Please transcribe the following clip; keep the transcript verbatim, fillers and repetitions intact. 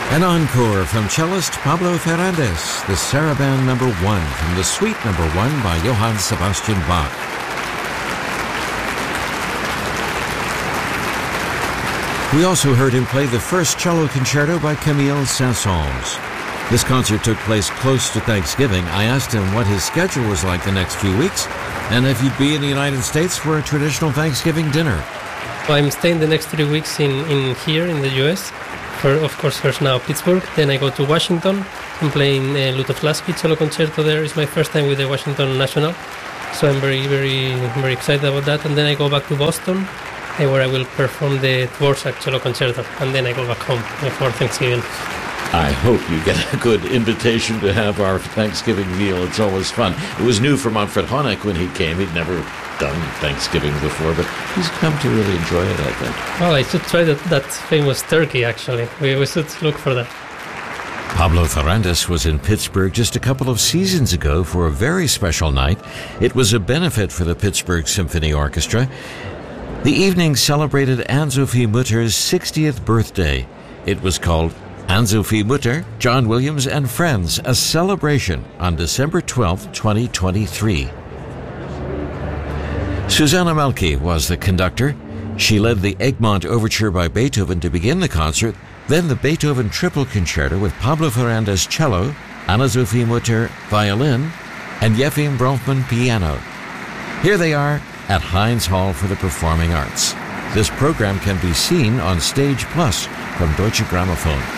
An encore from cellist Pablo Ferrandis, the Saraband number one from the Suite number one by Johann Sebastian Bach. We also heard him play the first cello concerto by Camille Saint-Saëns. This concert took place close to Thanksgiving. I asked him what his schedule was like the next few weeks, and if he'd be in the United States for a traditional Thanksgiving dinner. I'm staying the next three weeks in, in here in the U S. For, of course, first now Pittsburgh, then I go to Washington. I'm playing uh, Lutoslawski cello concerto there. It's my first time with the Washington National, so I'm very, very, very excited about that. And then I go back to Boston, uh, where I will perform the Dvorak cello concerto, and then I go back home uh, for Thanksgiving. I hope you get a good invitation to have our Thanksgiving meal. It's always fun. It was new for Manfred Honeck when he came. He'd never done Thanksgiving before, but he's come to really enjoy it, I think. Well, I should try that, that famous turkey, actually. We, we should look for that. Pablo Ferrandis was in Pittsburgh just a couple of seasons ago for a very special night. It was a benefit for the Pittsburgh Symphony Orchestra. The evening celebrated Anne-Sophie Mutter's sixtieth birthday. It was called Anne-Sophie Mutter, John Williams and Friends, a celebration on December twelfth, twenty twenty-three. Susanna Melke was the conductor. She led the Egmont Overture by Beethoven to begin the concert, then the Beethoven Triple Concerto with Pablo Ferrandis cello, Anne-Sophie Mutter violin, and Yefim Bronfman piano. Here they are at Heinz Hall for the Performing Arts. This program can be seen on Stage Plus from Deutsche Grammophon.